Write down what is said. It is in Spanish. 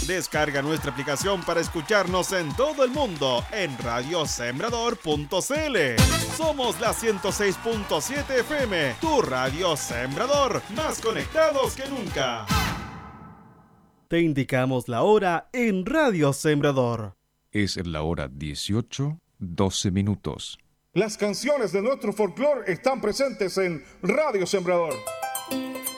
Descarga nuestra aplicación para escucharnos en todo el mundo en radiosembrador.cl. Somos la 106.7 FM, tu radio Sembrador, más conectados que nunca. Te indicamos la hora en Radio Sembrador. Es la hora 18:12. Las canciones de nuestro folclore están presentes en Radio Sembrador.